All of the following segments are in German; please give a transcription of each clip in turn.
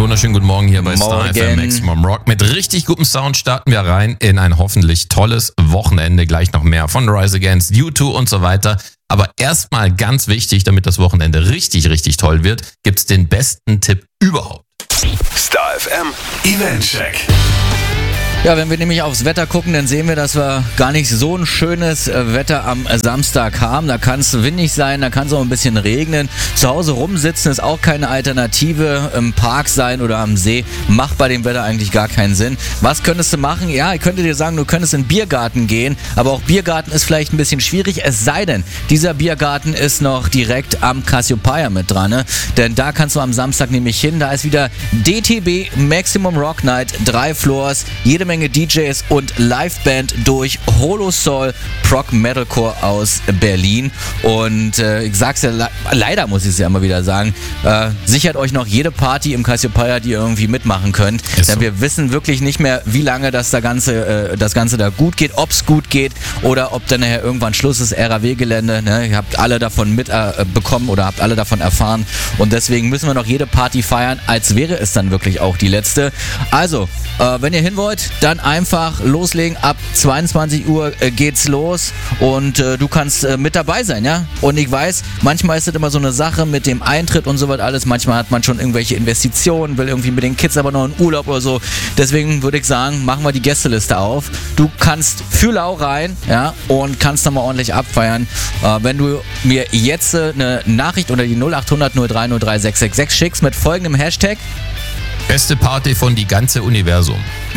wunderschönen guten Morgen hier bei Star FM Maximum Rock. Mit richtig gutem Sound starten wir rein in ein hoffentlich tolles Wochenende. Gleich noch mehr von Rise Against, U2 und so weiter. Aber erstmal ganz wichtig, damit das Wochenende richtig, richtig toll wird, gibt's den besten Tipp überhaupt. Star FM Event Check. Ja, wenn wir nämlich aufs Wetter gucken, dann sehen wir, dass wir gar nicht so ein schönes Wetter am Samstag haben. Da kann es windig sein, da kann es auch ein bisschen regnen. Zu Hause rumsitzen ist auch keine Alternative. Im Park sein oder am See macht bei dem Wetter eigentlich gar keinen Sinn. Was könntest du machen? Ja, ich könnte dir sagen, du könntest in den Biergarten gehen, aber auch Biergarten ist vielleicht ein bisschen schwierig, es sei denn, dieser Biergarten ist noch direkt am Cassiopeia mit dran, ne? Denn da kannst du am Samstag nämlich hin. Da ist wieder DTB Maximum Rock Night, 3 Floors, jede Menge DJs und Liveband durch Holosoul Prog Metalcore aus Berlin. Und ich sag's ja, leider muss ich es ja immer wieder sagen, sichert euch noch jede Party im Cassiopeia, die ihr irgendwie mitmachen könnt. Denn wir wissen wirklich nicht mehr, wie lange das Ganze da gut geht, ob's gut geht oder ob dann nachher irgendwann Schluss ist, RAW-Gelände. Ne? Ihr habt alle davon mitbekommen oder habt alle davon erfahren. Und deswegen müssen wir noch jede Party feiern, als wäre es dann wirklich auch die letzte. Also, wenn ihr hin wollt, dann einfach loslegen. Ab 22 Uhr geht's los und du kannst mit dabei sein, ja? Und ich weiß, manchmal ist das immer so eine Sache mit dem Eintritt und so was alles. Manchmal hat man schon irgendwelche Investitionen, will irgendwie mit den Kids aber noch in Urlaub oder so. Deswegen würde ich sagen, machen wir die Gästeliste auf. Du kannst für lau rein, ja, und kannst dann mal ordentlich abfeiern. Wenn du mir jetzt eine Nachricht unter die 0800 03 03 666 schickst mit folgendem Hashtag: Beste Party von die ganze Universum.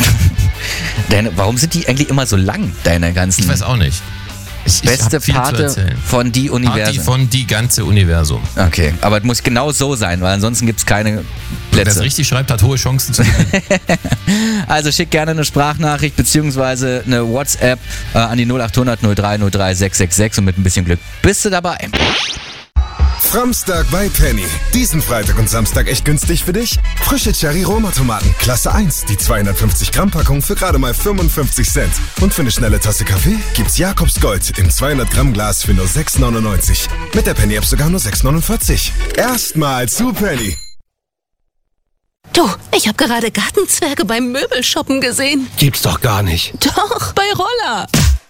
Warum sind die eigentlich immer so lang, deine ganzen... Ich weiß auch nicht. Beste Party von die Universum. Party von die ganze Universum. Okay, aber es muss genau so sein, weil ansonsten gibt es keine Plätze. Wer es richtig schreibt, hat hohe Chancen zu gewinnen. Also schick gerne eine Sprachnachricht bzw. eine WhatsApp an die 0800 03 03 666 und mit ein bisschen Glück bist du dabei. Framstag bei Penny. Diesen Freitag und Samstag echt günstig für dich? Frische Cherry-Roma-Tomaten, Klasse 1, die 250 Gramm Packung für gerade mal 55 Cent. Und für eine schnelle Tasse Kaffee gibt's Jakobs Gold im 200 Gramm Glas für nur 6,99. Mit der Penny-App sogar nur 6,49. Erstmal zu Penny. Du, ich habe gerade Gartenzwerge beim Möbelshoppen gesehen. Gibt's doch gar nicht. Doch, bei Roller.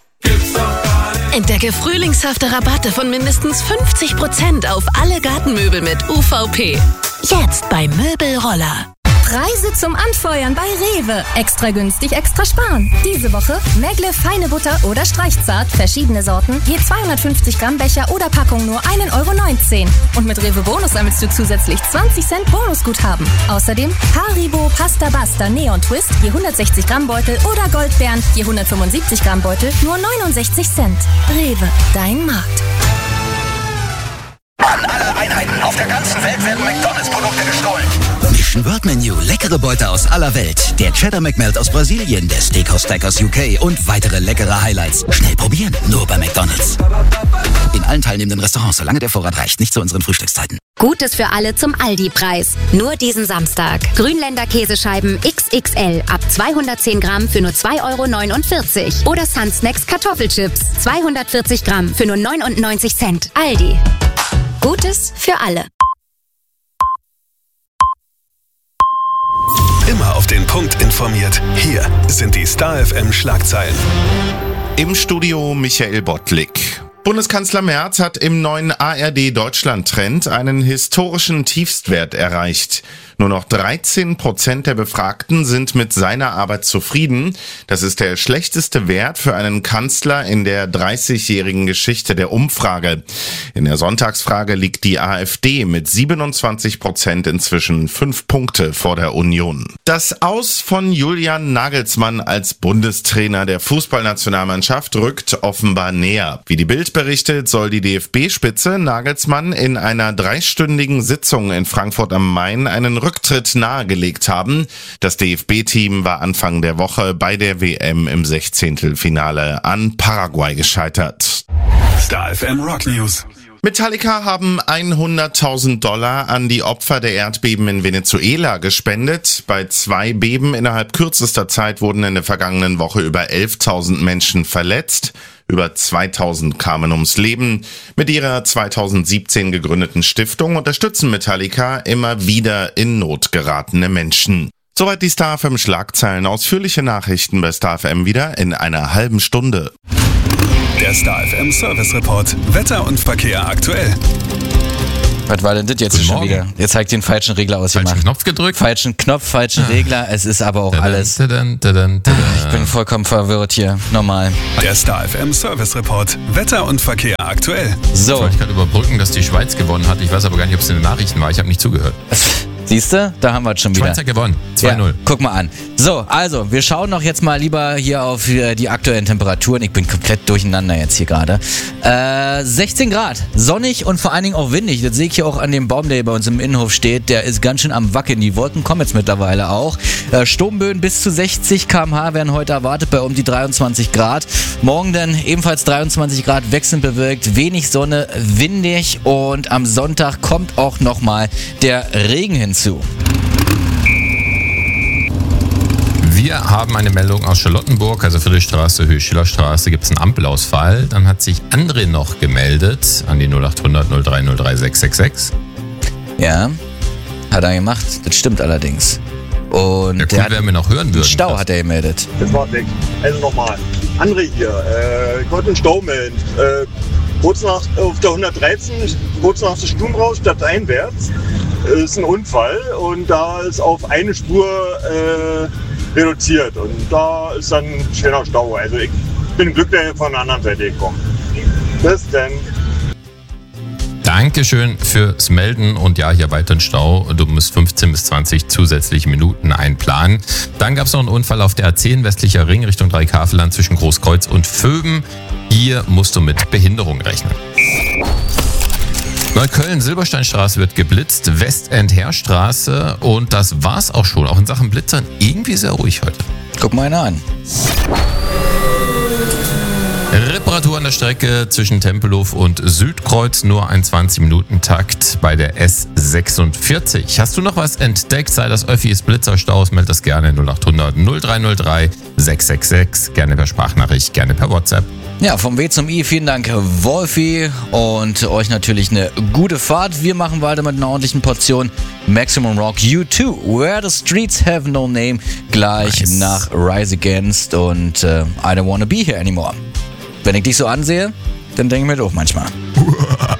Entdecke frühlingshafte Rabatte von mindestens 50% auf alle Gartenmöbel mit UVP. Jetzt bei Möbelroller. Preise zum Anfeuern bei Rewe. Extra günstig, extra sparen. Diese Woche Megle feine Butter oder Streichzart, verschiedene Sorten, je 250 Gramm Becher oder Packung nur 1,19 €. Und mit Rewe Bonus sammelst du zusätzlich 20 Cent Bonusguthaben. Außerdem Haribo Pasta Basta Neon Twist, je 160 Gramm Beutel oder Goldbeeren, je 175 Gramm Beutel, nur 69 Cent. Rewe, dein Markt. An alle Einheiten auf der ganzen Welt werden McDonalds-Produkte gestohlen. Mission World Menu, leckere Beute aus aller Welt. Der Cheddar McMelt aus Brasilien, der Steakhouse Stack aus UK und weitere leckere Highlights. Schnell probieren, nur bei McDonalds. In allen teilnehmenden Restaurants, solange der Vorrat reicht, nicht zu unseren Frühstückszeiten. Gutes für alle zum Aldi-Preis. Nur diesen Samstag. Grünländer Käsescheiben XXL ab 210 Gramm für nur 2,49 € Oder Sun Snacks Kartoffelchips 240 Gramm für nur 99 Cent. Aldi. Gutes für alle. Immer auf den Punkt informiert. Hier sind die Star FM Schlagzeilen. Im Studio Michael Bottlik. Bundeskanzler Merz hat im neuen ARD-Deutschland-Trend einen historischen Tiefstwert erreicht. Nur noch 13% der Befragten sind mit seiner Arbeit zufrieden. Das ist der schlechteste Wert für einen Kanzler in der 30-jährigen Geschichte der Umfrage. In der Sonntagsfrage liegt die AfD mit 27% inzwischen 5 Punkte vor der Union. Das Aus von Julian Nagelsmann als Bundestrainer der Fußballnationalmannschaft rückt offenbar näher. Wie die Bild berichtet, soll die DFB-Spitze Nagelsmann in einer 3-stündigen Sitzung in Frankfurt am Main einen Rücktritt nahegelegt haben. Das DFB-Team war Anfang der Woche bei der WM im 16. an Paraguay gescheitert. Star FM Rock News. Metallica haben $100.000 an die Opfer der Erdbeben in Venezuela gespendet. Bei 2 Beben innerhalb kürzester Zeit wurden in der vergangenen Woche über 11.000 Menschen verletzt. Über 2000 kamen ums Leben. Mit ihrer 2017 gegründeten Stiftung unterstützen Metallica immer wieder in Not geratene Menschen. Soweit die Star FM Schlagzeilen. Ausführliche Nachrichten bei Star FM wieder in einer halben Stunde. Der Star FM Service Report. Wetter und Verkehr aktuell. Was war denn das jetzt schon wieder? Jetzt zeigt den falschen Regler ausgemacht. Falschen Knopf gedrückt? Falschen Knopf, falschen Regler. Es ist aber auch alles. Ich bin vollkommen verwirrt hier. Normal. Der Star FM Service Report. Wetter und Verkehr aktuell. So. Ich wollte gerade überbrücken, dass die Schweiz gewonnen hat. Ich weiß aber gar nicht, ob es in den Nachrichten war. Ich habe nicht zugehört. Siehst du? Da haben wir es schon wieder. Schweiz hat gewonnen. 2-0. Ja, guck mal an. So, also, wir schauen doch jetzt mal lieber hier auf die aktuellen Temperaturen. Ich bin komplett durcheinander jetzt hier gerade. 16 Grad. Sonnig und vor allen Dingen auch windig. Das sehe ich hier auch an dem Baum, der hier bei uns im Innenhof steht. Der ist ganz schön am Wackeln. Die Wolken kommen jetzt mittlerweile auch. Sturmböen bis zu 60 km/h werden heute erwartet bei um die 23 Grad. Morgen dann ebenfalls 23 Grad, wechselnd bewölkt, wenig Sonne, windig. Und am Sonntag kommt auch nochmal der Regen hinzu. Wir haben eine Meldung aus Charlottenburg, also Friedrichstraße, Höhe-Schillerstraße, gibt es einen Ampelausfall. Dann hat sich André noch gemeldet an die 0800 0303 666. Ja, hat er gemacht. Das stimmt allerdings. Und ja, cool, wer wir noch hören würden. Stau hat er gemeldet. Das war weg. Also nochmal. André hier. Ich wollte einen Stau melden. Kurz nach auf der 113, kurz nach der Sturmbraus, stadteinwärts, ist ein Unfall und da ist auf eine Spur reduziert und da ist dann ein schöner Stau. Also ich bin glücklich von der anderen Seite gekommen. Bis dann. Dankeschön fürs Melden und ja, hier weiter ein Stau. Du musst 15 bis 20 zusätzliche Minuten einplanen. Dann gab es noch einen Unfall auf der A10 westlicher Ring Richtung Dreikaveland zwischen Großkreuz und Vöben. Hier musst du mit Behinderung rechnen. Neukölln, Silbersteinstraße wird geblitzt, Westend-Heerstraße und das war's auch schon. Auch in Sachen Blitzern irgendwie sehr ruhig heute. Guck mal einer an. Reparatur an der Strecke zwischen Tempelhof und Südkreuz, nur ein 20-Minuten-Takt bei der S46. Hast du noch was entdeckt? Sei das Öffis, Blitzerstaus, meld das gerne 0800 0303 666. Gerne per Sprachnachricht, gerne per WhatsApp. Ja, vom W zum I, vielen Dank Wolfi und euch natürlich eine gute Fahrt. Wir machen weiter mit einer ordentlichen Portion Maximum Rock U2, Where the Streets Have No Name, gleich nach Rise Against und I Don't Wanna Be Here Anymore. Wenn ich dich so ansehe, dann denke ich mir doch manchmal.